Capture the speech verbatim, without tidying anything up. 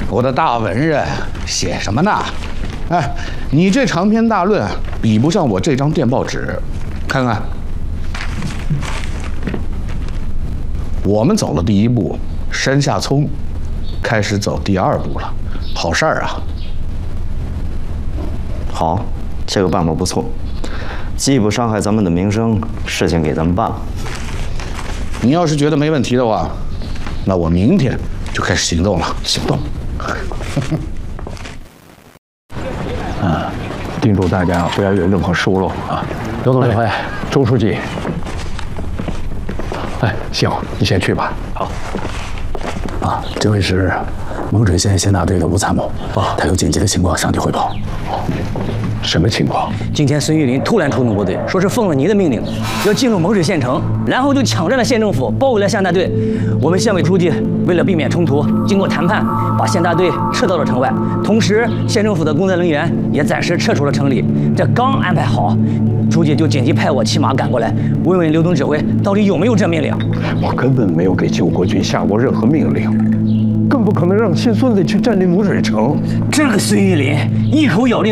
我的大文人，写什么呢？哎，你这长篇大论比不上我这张电报纸，看看。我们走了第一步，山下聪开始走第二步了，好事儿啊！ 好，这个办法不错，既不伤害咱们的名声，事情给咱们办了。 你要是觉得没问题的话，那我明天就开始行动了。 行动。啊，叮嘱大家不要有任何疏漏啊！刘总指挥，周书记。哎，行，你先去吧。 好。 啊，这位是蒙水县县大队的吴参谋，啊，他有紧急的情况向你汇报。什么情况？ 今天孙玉林突然出动部队，说是奉了您的命令，要进入蒙水县城，然后就抢占了县政府，包围了县大队。我们县委书记为了避免冲突，经过谈判，把县大队撤到了城外，同时县政府的工作人员也暂时撤出了城里。这刚安排好，书记就紧急派我骑马赶过来，问问刘总指挥到底有没有这命令。 我根本没有给救国军下过任何命令，更不可能让亲孙子去占领蒙水城。 这个孙玉林一口咬定